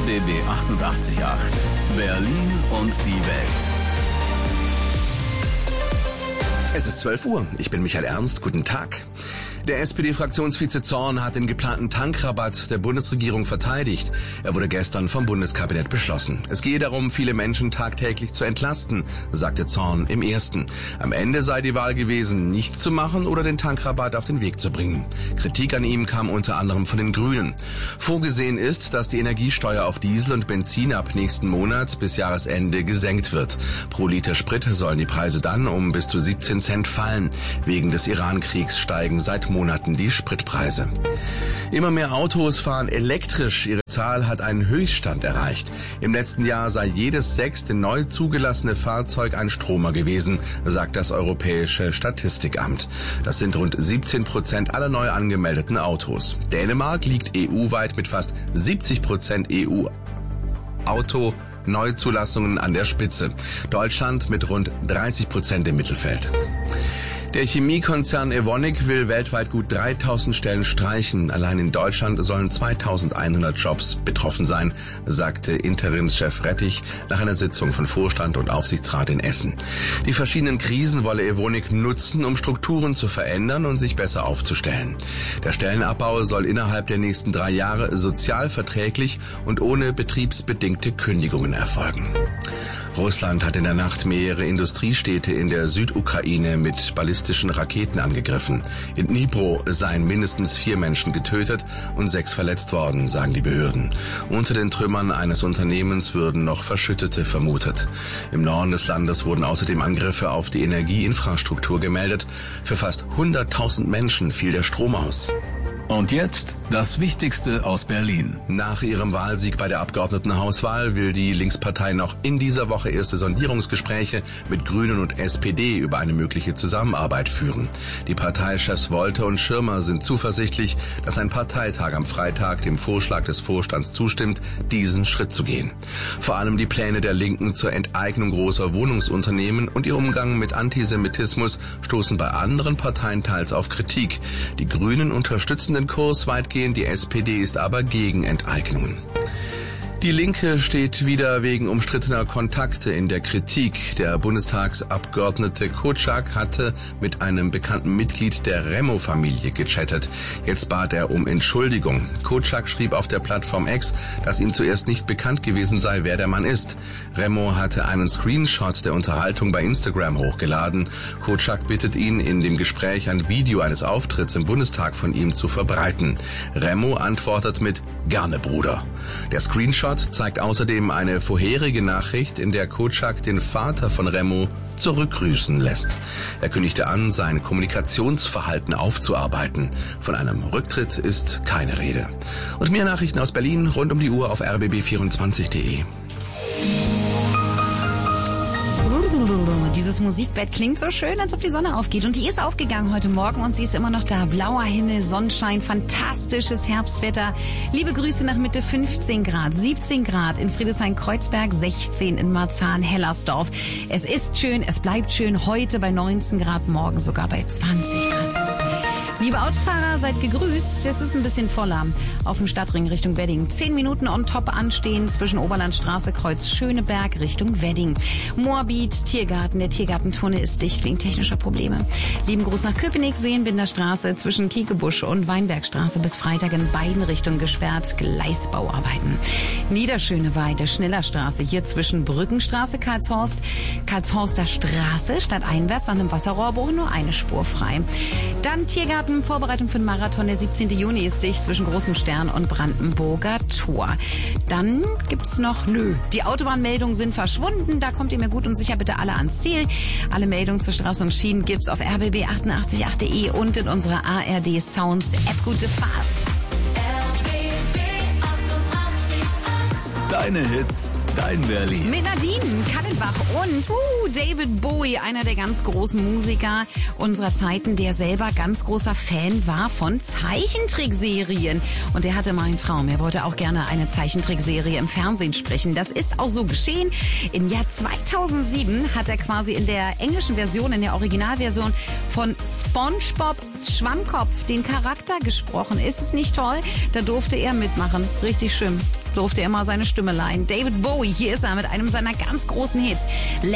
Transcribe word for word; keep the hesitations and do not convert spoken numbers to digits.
B B achtundachtzig Komma acht. Berlin und die Welt. Es ist zwölf Uhr. Ich bin Michael Ernst. Guten Tag. Der S P D-Fraktionsvize Zorn hat den geplanten Tankrabatt der Bundesregierung verteidigt. Er wurde gestern vom Bundeskabinett beschlossen. Es gehe darum, viele Menschen tagtäglich zu entlasten, sagte Zorn im Ersten. Am Ende sei die Wahl gewesen, nichts zu machen oder den Tankrabatt auf den Weg zu bringen. Kritik an ihm kam unter anderem von den Grünen. Vorgesehen ist, dass die Energiesteuer auf Diesel und Benzin ab nächsten Monat bis Jahresende gesenkt wird. Pro Liter Sprit sollen die Preise dann um bis zu siebzehn Cent fallen. Wegen des Iran-Kriegs steigen seit Monaten die Spritpreise. Immer mehr Autos fahren elektrisch. Ihre Zahl hat einen Höchststand erreicht. Im letzten Jahr sei jedes sechste neu zugelassene Fahrzeug ein Stromer gewesen, sagt das Europäische Statistikamt. Das sind rund siebzehn Prozent aller neu angemeldeten Autos. Dänemark liegt E U-weit mit fast siebzig Prozent E U-Auto Neuzulassungen an der Spitze. Deutschland mit rund dreißig Prozent im Mittelfeld. Der Chemiekonzern Evonik will weltweit gut dreitausend Stellen streichen. Allein in Deutschland sollen zweitausendeinhundert Jobs betroffen sein, sagte Interimschef Rettich nach einer Sitzung von Vorstand und Aufsichtsrat in Essen. Die verschiedenen Krisen wolle Evonik nutzen, um Strukturen zu verändern und sich besser aufzustellen. Der Stellenabbau soll innerhalb der nächsten drei Jahre sozialverträglich und ohne betriebsbedingte Kündigungen erfolgen. Russland hat in der Nacht mehrere Industriestädte in der Südukraine mit ballistischen Raketen angegriffen. In Dnipro seien mindestens vier Menschen getötet und sechs verletzt worden, sagen die Behörden. Unter den Trümmern eines Unternehmens würden noch Verschüttete vermutet. Im Norden des Landes wurden außerdem Angriffe auf die Energieinfrastruktur gemeldet. Für fast hunderttausend Menschen fiel der Strom aus. Und jetzt das Wichtigste aus Berlin. Nach ihrem Wahlsieg bei der Abgeordnetenhauswahl will die Linkspartei noch in dieser Woche erste Sondierungsgespräche mit Grünen und S P D über eine mögliche Zusammenarbeit führen. Die Parteichefs Wolter und Schirmer sind zuversichtlich, dass ein Parteitag am Freitag dem Vorschlag des Vorstands zustimmt, diesen Schritt zu gehen. Vor allem die Pläne der Linken zur Enteignung großer Wohnungsunternehmen und ihr Umgang mit Antisemitismus stoßen bei anderen Parteien teils auf Kritik. Die Grünen unterstützen den Kurs weitgehend, die S P D ist aber gegen Enteignungen. Die Linke steht wieder wegen umstrittener Kontakte in der Kritik. Der Bundestagsabgeordnete Kotschak hatte mit einem bekannten Mitglied der Remo-Familie gechattet. Jetzt bat er um Entschuldigung. Kotschak schrieb auf der Plattform X, dass ihm zuerst nicht bekannt gewesen sei, wer der Mann ist. Remo hatte einen Screenshot der Unterhaltung bei Instagram hochgeladen. Kotschak bittet ihn, in dem Gespräch ein Video eines Auftritts im Bundestag von ihm zu verbreiten. Remo antwortet mit "Gerne, Bruder". Der Screenshot zeigt außerdem eine vorherige Nachricht, in der Kotschak den Vater von Remo zurückgrüßen lässt. Er kündigte an, sein Kommunikationsverhalten aufzuarbeiten. Von einem Rücktritt ist keine Rede. Und mehr Nachrichten aus Berlin rund um die Uhr auf r b b vierundzwanzig punkt de. Dieses Musikbett klingt so schön, als ob die Sonne aufgeht. Und die ist aufgegangen heute Morgen und sie ist immer noch da. Blauer Himmel, Sonnenschein, fantastisches Herbstwetter. Liebe Grüße nach Mitte, fünfzehn Grad, siebzehn Grad in Friedrichshain-Kreuzberg, sechzehn in Marzahn-Hellersdorf. Es ist schön, es bleibt schön. Heute bei neunzehn Grad, morgen sogar bei zwanzig Grad. Liebe Autofahrer, seid gegrüßt. Es ist ein bisschen voller auf dem Stadtring Richtung Wedding. Zehn Minuten on top anstehen zwischen Oberlandstraße, Kreuz Schöneberg Richtung Wedding. Moabit, Tiergarten. Der Tiergartentunnel ist dicht wegen technischer Probleme. Lieben Gruß nach Köpenick, Seenbinderstraße zwischen Kiekebusch und Weinbergstraße bis Freitag in beiden Richtungen gesperrt. Gleisbauarbeiten. Niederschöneweide, Schnellerstraße hier zwischen Brückenstraße, Karlshorst, Karlshorster Straße, stadteinwärts nach einem Wasserrohrbruch nur eine Spur frei. Dann Tiergarten. Vorbereitung für den Marathon. Der siebzehnten Juni ist dicht zwischen Großem Stern und Brandenburger Tor. Dann gibt's noch, nö, die Autobahnmeldungen sind verschwunden. Da kommt ihr mir gut und sicher bitte alle ans Ziel. Alle Meldungen zur Straße und Schienen gibt's auf r b b achtundachtzig punkt acht punkt de und in unserer A R D Sounds App. Gute Fahrt. R B B achtundachtzig Komma acht. Deine Hits, dein Berlin. Mit Nadine Kallenbach und uh, David Bowie, einer der ganz großen Musiker unserer Zeiten, der selber ganz großer Fan war von Zeichentrickserien. Und er hatte mal einen Traum. Er wollte auch gerne eine Zeichentrickserie im Fernsehen sprechen. Das ist auch so geschehen. Im Jahr zweitausendsieben hat er quasi in der englischen Version, in der Originalversion von SpongeBob Schwammkopf den Charakter gesprochen. Ist es nicht toll? Da durfte er mitmachen. Richtig schön. durfte er mal seine Stimme leihen. David Bowie, hier ist er mit einem seiner ganz großen Hits.